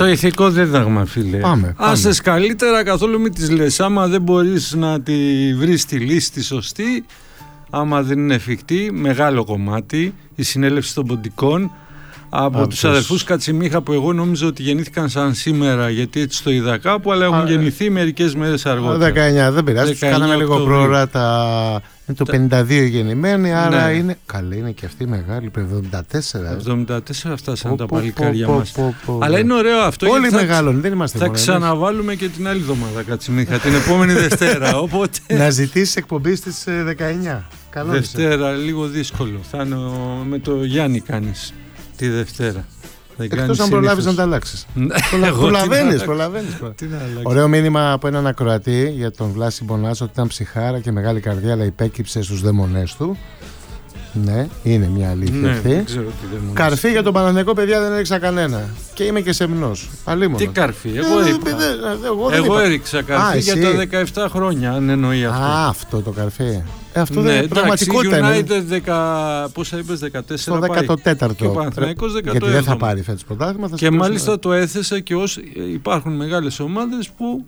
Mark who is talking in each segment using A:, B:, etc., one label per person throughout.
A: Το ηθικό δίδαγμα, φίλε.
B: Πάμε.
A: Άσες καλύτερα, καθόλου μην τις λες. Άμα δεν μπορείς να τη βρεις τη λύση τη σωστή, άμα δεν είναι εφικτή, μεγάλο κομμάτι, η συνέλευση των ποντικών από τους αδερφούς Κατσιμίχα, που εγώ νόμιζα ότι γεννήθηκαν σαν σήμερα, γιατί έτσι το είδα κάπου, αλλά έχουν γεννηθεί μερικές μέρες αργότερα.
B: 19, δεν πειράζει, τους κάναμε λίγο πρόωρα είναι το 52 γεννημένοι, άρα ναι. Είναι. Καλή είναι και αυτή μεγάλη, 74.
A: 74 φτάσαν τα παλικάρια μας. Αλλά είναι ωραίο αυτό.
B: Όλοι μεγάλων, δεν είμαστε
A: θα ξαναβάλουμε και την άλλη εβδομάδα Κατσιμίχα, την επόμενη Δευτέρα. Οπότε...
B: Να ζητήσεις εκπομπή στις 19.
A: Δευτέρα, λίγο δύσκολο. Θα είναι με το Γιάννη κάνεις τη Δευτέρα.
B: Εκτός αν προλάβεις να τα αλλάξεις. Προλαβαίνεις. Ωραίο μήνυμα από έναν ακροατή για τον Βλάση Μπονάσο, ότι ήταν ψυχάρα και μεγάλη καρδιά, αλλά υπέκυψε στους δαιμονές του. Ναι, είναι μια αλήθεια αυτή. Καρφί για τον Παναθηναϊκό, παιδιά, δεν έριξα κανένα. Και είμαι και σεμνός.
A: Τι καρφί, εγώ έριξα καρφί για τα 17 χρόνια, αν εννοεί αυτό.
B: Αυτό το καρφί. Αυτό δεν είναι πραγματικότητα.
A: Η United πόσα είπες, 14
B: στο 14ο.
A: Και ο Παναθηναϊκός 17ο.
B: Γιατί δεν θα πάρει φέτος πρωτάθλημα.
A: Και μάλιστα το έθεσα και ως υπάρχουν μεγάλες ομάδες που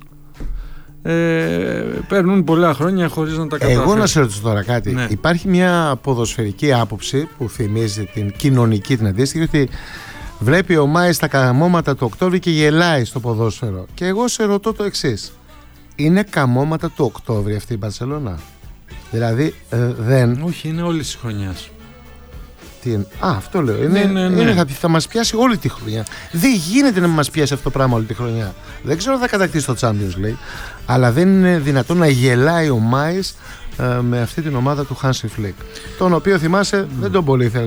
A: παίρνουν πολλά χρόνια χωρίς να τα καταφέρουν.
B: Εγώ να σε ρωτήσω τώρα κάτι. Ναι. Υπάρχει μια ποδοσφαιρική άποψη που θυμίζει την κοινωνική, την αντίστοιχη, ότι βλέπει ο Μάης τα καμώματα του Οκτώβρη και γελάει στο ποδόσφαιρο. Και εγώ σε ρωτώ το εξής. Είναι καμώματα του Οκτώβρη αυτή η Μπαρσελόνα? Δηλαδή δεν...
A: Όχι, είναι όλης της χρονιάς.
B: Τι είναι? Αυτό λέω. Θα μας πιάσει όλη τη χρονιά. Δεν γίνεται να μας πιάσει αυτό το πράγμα όλη τη χρονιά. Δεν ξέρω αν θα κατακτήσει το Champions League, αλλά δεν είναι δυνατόν να γελάει ο Μάης με αυτή την ομάδα του Hansi Flick, τον οποίο θυμάσαι δεν τον πολύ ήθελε